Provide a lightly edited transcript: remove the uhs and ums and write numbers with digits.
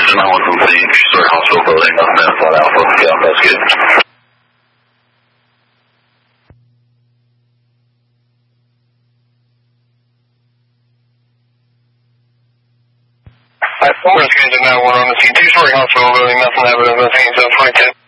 one from the two-story hospital building, nothing else on Alpha. Yeah, that's good. Alright, 4 is good to 9-1 on the scene. Two-story hospital building, nothing evidence on scene, 722.